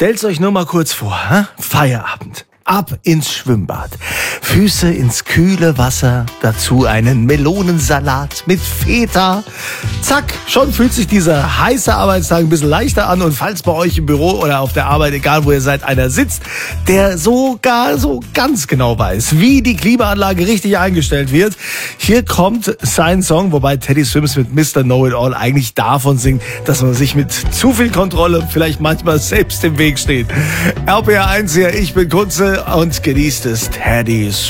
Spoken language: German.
Stellt's euch nur mal kurz vor, Feierabend. Ab ins Schwimmbad, Füße ins kühle Wasser, dazu einen Melonensalat mit Feta. Zack, schon fühlt sich dieser heiße Arbeitstag ein bisschen leichter an. Und falls bei euch im Büro oder auf der Arbeit, egal wo ihr seid, einer sitzt, der sogar so ganz genau weiß, wie die Klimaanlage richtig eingestellt wird, hier kommt sein Song, wobei Teddy Swims mit Mr. Know-It-All eigentlich davon singt, dass man sich mit zu viel Kontrolle vielleicht manchmal selbst im Weg steht. RPR 1 hier, ich bin Kunze und genießt es, Teddy Swims.